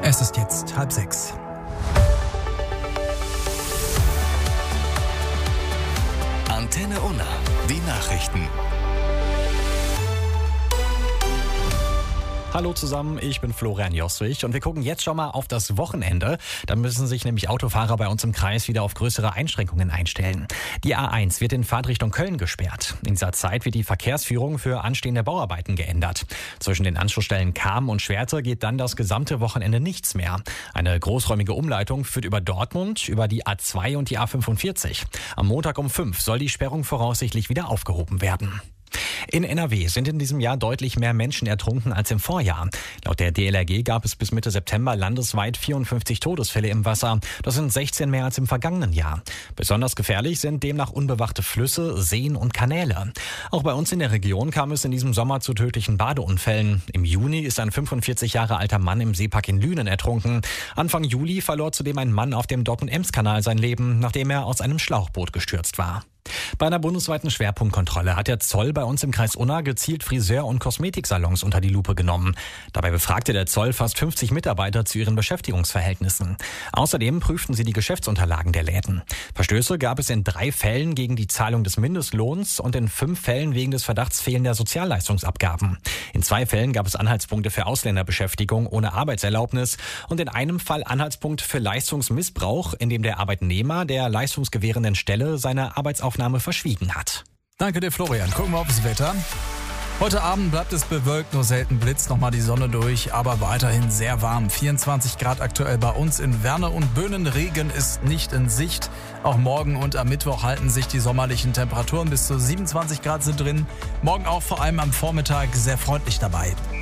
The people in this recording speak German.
Es ist jetzt 5:30. Antenne Unna, die Nachrichten. Hallo zusammen, ich bin Florian Joswig und wir gucken jetzt schon mal auf das Wochenende. Da müssen sich nämlich Autofahrer bei uns im Kreis wieder auf größere Einschränkungen einstellen. Die A1 wird in Fahrtrichtung Köln gesperrt. In dieser Zeit wird die Verkehrsführung für anstehende Bauarbeiten geändert. Zwischen den Anschlussstellen Cham und Schwerte geht dann das gesamte Wochenende nichts mehr. Eine großräumige Umleitung führt über Dortmund, über die A2 und die A45. Am Montag um 5 soll die Sperrung voraussichtlich wieder aufgehoben werden. In NRW sind in diesem Jahr deutlich mehr Menschen ertrunken als im Vorjahr. Laut der DLRG gab es bis Mitte September landesweit 54 Todesfälle im Wasser. Das sind 16 mehr als im vergangenen Jahr. Besonders gefährlich sind demnach unbewachte Flüsse, Seen und Kanäle. Auch bei uns in der Region kam es in diesem Sommer zu tödlichen Badeunfällen. Im Juni ist ein 45 Jahre alter Mann im Seepark in Lünen ertrunken. Anfang Juli verlor zudem ein Mann auf dem Dortmund-Ems-Kanal sein Leben, nachdem er aus einem Schlauchboot gestürzt war. Bei einer bundesweiten Schwerpunktkontrolle hat der Zoll bei uns im Kreis Unna gezielt Friseur- und Kosmetiksalons unter die Lupe genommen. Dabei befragte der Zoll fast 50 Mitarbeiter zu ihren Beschäftigungsverhältnissen. Außerdem prüften sie die Geschäftsunterlagen der Läden. Verstöße gab es in 3 Fällen gegen die Zahlung des Mindestlohns und in 5 Fällen wegen des Verdachts fehlender Sozialleistungsabgaben. In 2 Fällen gab es Anhaltspunkte für Ausländerbeschäftigung ohne Arbeitserlaubnis und in einem Fall Anhaltspunkt für Leistungsmissbrauch, in dem der Arbeitnehmer der leistungsgewährenden Stelle seine Arbeitsaufnahme verschwiegen hat. Danke dir, Florian. Gucken wir aufs Wetter. Heute Abend bleibt es bewölkt, nur selten blitzt nochmal die Sonne durch, aber weiterhin sehr warm. 24 Grad aktuell bei uns in Werne und Böhnen. Regen ist nicht in Sicht. Auch morgen und am Mittwoch halten sich die sommerlichen Temperaturen. Bis zu 27 Grad sind drin. Morgen auch vor allem am Vormittag sehr freundlich dabei.